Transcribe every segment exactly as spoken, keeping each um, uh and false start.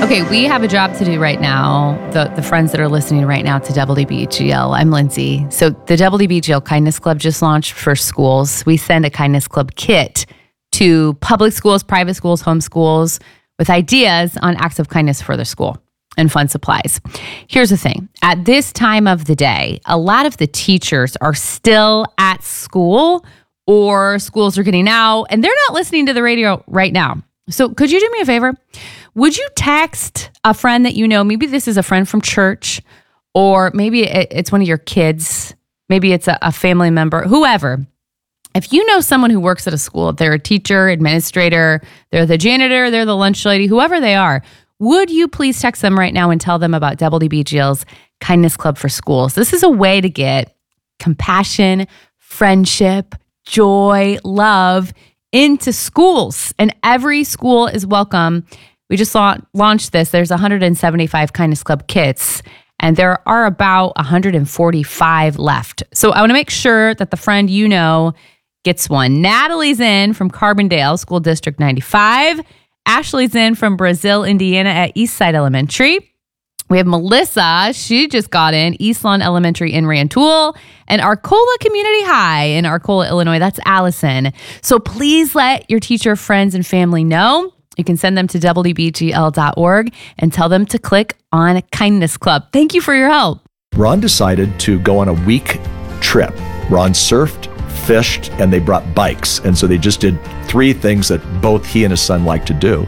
Okay, we have a job to do right now. The the friends that are listening right now to W B G L, I'm Lindsay. So the W B G L Kindness Club just launched for schools. We send a Kindness Club kit to public schools, private schools, home schools with ideas on acts of kindness for their school and fun supplies. Here's the thing. At this time of the day, a lot of the teachers are still at school or schools are getting out and they're not listening to the radio right now. So could you do me a favor? Would you text a friend that you know? Maybe this is a friend from church, or maybe it's one of your kids. Maybe it's a, a family member, whoever. If you know someone who works at a school, they're a teacher, administrator, they're the janitor, they're the lunch lady, whoever they are, would you please text them right now and tell them about W B G L's Kindness Club for Schools? This is a way to get compassion, friendship, joy, love into schools, and every school is welcome. We just la- launched this. There's one hundred seventy-five Kindness Club kits, and there are about one hundred forty-five left. So I want to make sure that the friend you know gets one. Natalie's in from Carbondale, School District ninety-five. Ashley's in from Brazil, Indiana at Eastside Elementary. We have Melissa. She just got in East Lawn Elementary in Rantoul, and Arcola Community High in Arcola, Illinois. That's Allison. So please let your teacher, friends, and family know. You can send them to W B G L dot org and tell them to click on Kindness Club. Thank you for your help. Ron decided to go on a week trip. Ron surfed, fished, and they brought bikes. And so they just did three things that both he and his son like to do.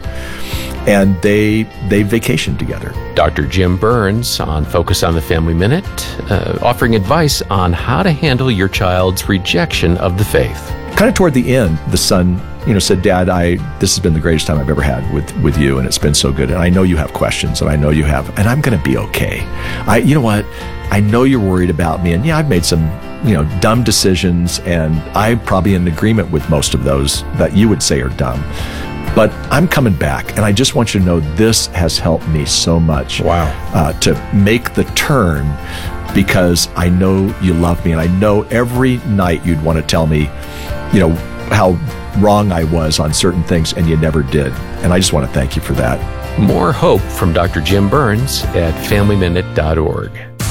And they they vacationed together. Doctor Jim Burns on Focus on the Family Minute, uh, offering advice on how to handle your child's rejection of the faith. Kind of toward the end, the son, you know, said, "Dad, I this has been the greatest time I've ever had with, with you, and it's been so good. And I know you have questions, and I know you have, and I'm going to be okay. I, you know what? I know you're worried about me, and yeah, I've made some, you know, dumb decisions, and I'm probably in agreement with most of those that you would say are dumb. But I'm coming back, and I just want you to know this has helped me so much. Wow. Uh, to make the turn, because I know you love me, and I know every night you'd want to tell me, you know, how wrong I was on certain things, and you never did. And I just want to thank you for that." More hope from Doctor Jim Burns at family minute dot org.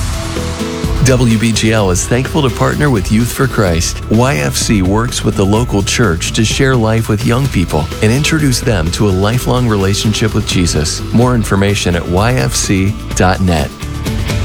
W B G L is thankful to partner with Youth for Christ. Y F C works with the local church to share life with young people and introduce them to a lifelong relationship with Jesus. More information at Y F C dot net.